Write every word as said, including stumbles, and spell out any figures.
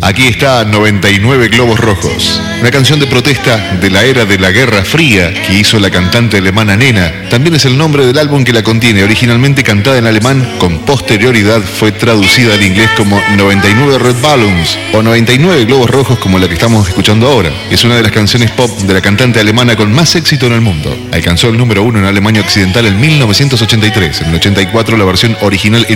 Aquí está noventa y nueve Globos Rojos, una canción de protesta de la era de la Guerra Fría que hizo la cantante alemana Nena. También es el nombre del álbum que la contiene, originalmente cantada en alemán, con posterioridad fue traducida al inglés como noventa y nueve Red Balloons o noventa y nueve Globos Rojos, como la que estamos escuchando ahora. Es una de las canciones pop de la cantante alemana con más éxito en el mundo. Alcanzó el número uno en Alemania Occidental en mil novecientos ochenta y tres. En el ochenta y cuatro la versión original